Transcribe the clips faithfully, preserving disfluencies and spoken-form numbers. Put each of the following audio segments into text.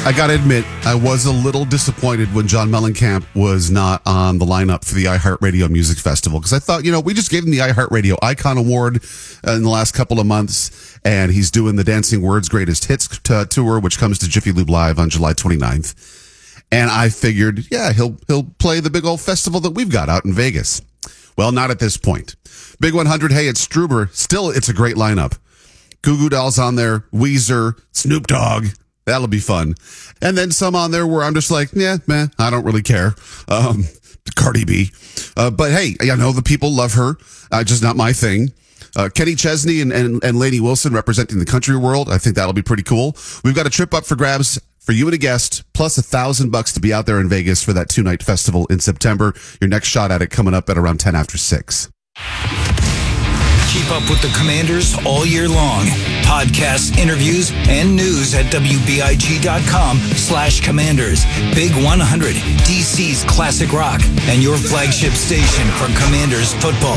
I got to admit, I was a little disappointed when John Mellencamp was not on the lineup for the iHeartRadio Music Festival, because I thought, you know, we just gave him the iHeartRadio Icon Award in the last couple of months, and he's doing the Dancing Words Greatest Hits t- tour, which comes to Jiffy Lube Live on July twenty-ninth. And I figured, yeah, he'll he'll play the big old festival that we've got out in Vegas. Well, not at this point. Big one hundred, hey, it's Struber. Still, it's a great lineup. Goo Goo Dolls on there, Weezer, Snoop Dogg. That'll be fun. And then some on there where I'm just like, yeah, man, I don't really care. Um, Cardi B. Uh, but hey, I know the people love her. Uh, just not my thing. Uh, Kenny Chesney and, and, and Lainey Wilson representing the country world. I think that'll be pretty cool. We've got a trip up for grabs for you and a guest, plus a thousand bucks to be out there in Vegas for that two-night festival in September. Your next shot at it coming up at around ten after six. Keep up with the Commanders all year long. Podcasts, interviews, and news at W B I G dot com slash Commanders. Big one hundred, D C's classic rock, and your flagship station for Commanders football.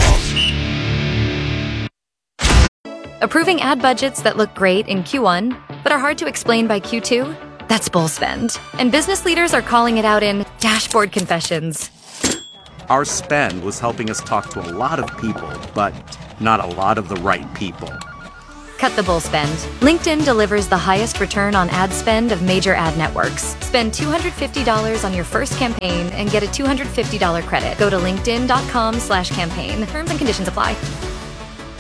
Approving ad budgets that look great in Q one, but are hard to explain by Q two? That's bull spend. And business leaders are calling it out in dashboard confessions. Our spend was helping us talk to a lot of people, but not a lot of the right people. Cut the bull spend. LinkedIn delivers the highest return on ad spend of major ad networks. Spend two hundred fifty dollars on your first campaign and get a two hundred fifty dollars credit. Go to linkedin dot com slash campaign. Terms and conditions apply.